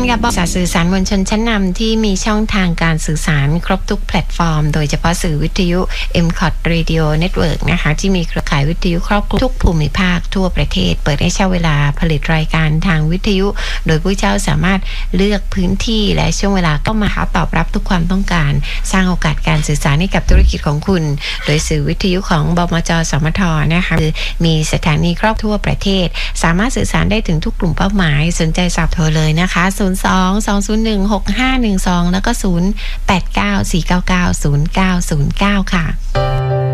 กับบริษัทสื่อสารมวลชนชั้นนำที่มีช่องทางการสื่อสารครบทุกแพลตฟอร์มโดยเฉพาะสื่อวิทยุ MCOT Radio Network นะคะที่มีเครือข่ายวิทยุครอบคลุมทุกภูมิภาคทั่วประเทศเปิดให้เช่าเวลาผลิตรายการทางวิทยุโดยผู้เช่าสามารถเลือกพื้นที่และช่วงเวลาก็มาตอบรับทุกความต้องการสร้างโอกาสการสื่อสารให้กับธุรกิจของคุณโดยสื่อวิทยุของบมจ.สมท.นะคะมีสถานีครอบทั่วประเทศสามารถสื่อสารได้ถึงทุกกลุ่มเป้าหมายสนใจสอบโทรเลยนะคะ02-201-6512แล้วก็0894990909ค่ะ